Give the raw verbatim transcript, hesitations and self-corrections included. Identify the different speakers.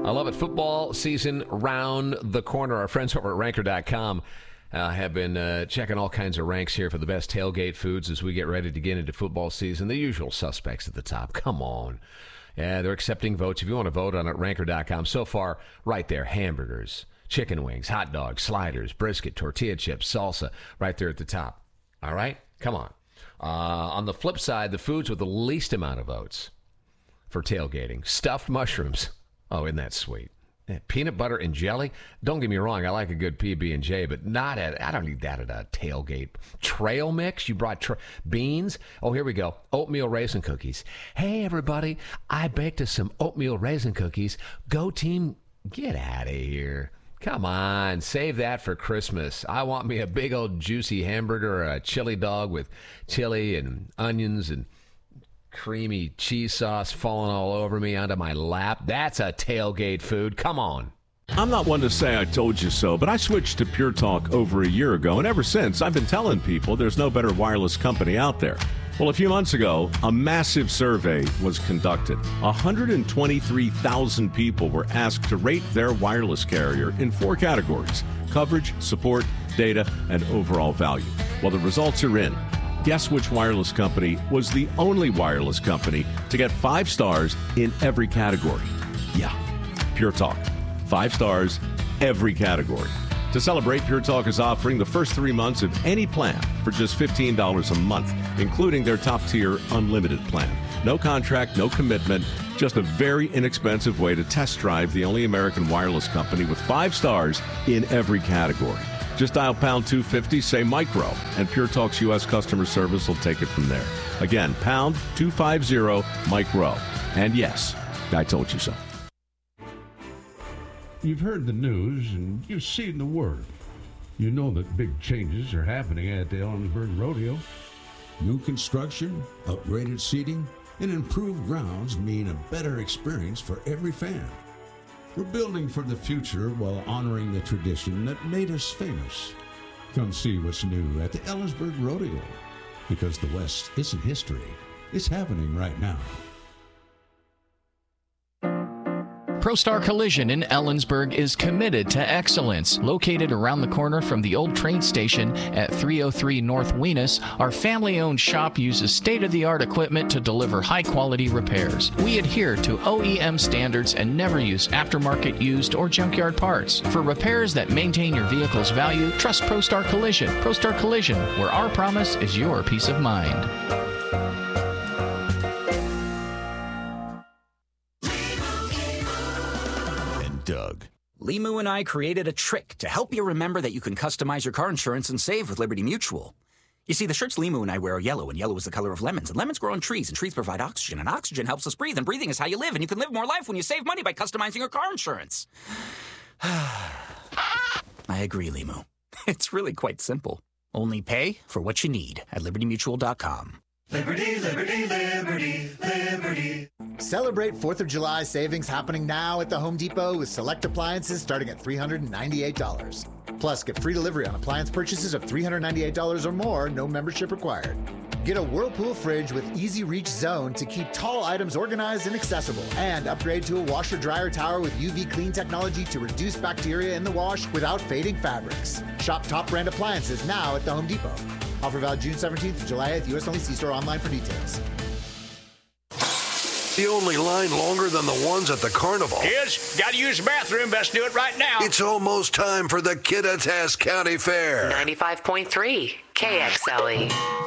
Speaker 1: I love it. Football season round the corner. Our friends over at ranker dot com uh, have been uh, checking all kinds of ranks here for the best tailgate foods as we get ready to get into football season. The usual suspects at the top. Come on. Yeah, they're accepting votes. If you want to vote on it, ranker dot com. So far, right there, hamburgers, chicken wings, hot dogs, sliders, brisket, tortilla chips, salsa, right there at the top. All right? Come on. Uh, on the flip side, the foods with the least amount of votes for tailgating. Stuffed mushrooms. Oh, isn't that sweet? Yeah, peanut butter and jelly. Don't get me wrong, I like a good P B and J, but not at, I don't need that at a tailgate. Trail mix? You brought tra- beans? Oh, here we go. Oatmeal raisin cookies. Hey, everybody, I baked us some oatmeal raisin cookies. Go team, get out of here. Come on, save that for Christmas. I want me a big old juicy hamburger or a chili dog with chili and onions and creamy cheese sauce falling all over me onto my lap. That's a tailgate food. Come on.
Speaker 2: I'm not one to say I told you so, but I switched to Pure Talk over a year ago, and ever since, I've been telling people there's no better wireless company out there. Well, a few months ago, a massive survey was conducted. one hundred twenty-three thousand people were asked to rate their wireless carrier in four categories: coverage, support, data, and overall value. Well, the results are in. Guess which wireless company was the only wireless company to get five stars in every category? Yeah, Pure Talk. Five stars, every category. To celebrate, Pure Talk is offering the first three months of any plan for just fifteen dollars a month, including their top-tier unlimited plan. No contract, no commitment, just a very inexpensive way to test drive the only American wireless company with five stars in every category. Just dial pound two fifty, say micro, and Pure Talk's U S customer service will take it from there. Again, pound two fifty, micro. And yes, I told you so.
Speaker 3: You've heard the news and you've seen the word. You know that big changes are happening at the Ellensburg Rodeo.
Speaker 4: New construction, upgraded seating, and improved grounds mean a better experience for every fan. We're building for the future while honoring the tradition that made us famous. Come see what's new at the Ellensburg Rodeo, because the West isn't history, it's happening right now.
Speaker 5: ProStar Collision in Ellensburg is committed to excellence. Located around the corner from the old train station at three oh three North Weenus, our family-owned shop uses state-of-the-art equipment to deliver high-quality repairs. We adhere to O E M standards and never use aftermarket used or junkyard parts. For repairs that maintain your vehicle's value, trust ProStar Collision. ProStar Collision, where our promise is your peace of mind.
Speaker 6: Doug. Limu and I created a trick to help you remember that you can customize your car insurance and save with Liberty Mutual. You see, the shirts Limu and I wear are yellow, and yellow is the color of lemons, and lemons grow on trees, and trees provide oxygen, and oxygen helps us breathe, and breathing is how you live, and you can live more life when you save money by customizing your car insurance. I agree, Limu. It's really quite simple. Only pay for what you need at liberty mutual dot com.
Speaker 7: Liberty, liberty, liberty, liberty.
Speaker 8: Celebrate fourth of July savings happening now at the Home Depot with select appliances starting at three hundred ninety-eight dollars. Plus, get free delivery on appliance purchases of three hundred ninety-eight dollars or more, no membership required. Get a Whirlpool fridge with Easy Reach Zone to keep tall items organized and accessible. And upgrade to a washer-dryer tower with U V clean technology to reduce bacteria in the wash without fading fabrics. Shop top brand appliances now at the Home Depot. Offer valid June seventeenth to July eighth. U S only. See store online for details.
Speaker 9: The only line longer than the ones at the carnival.
Speaker 10: Kids, gotta use the bathroom. Best do it right now.
Speaker 9: It's almost time for the Kittitas County Fair.
Speaker 11: ninety-five point three K X L E.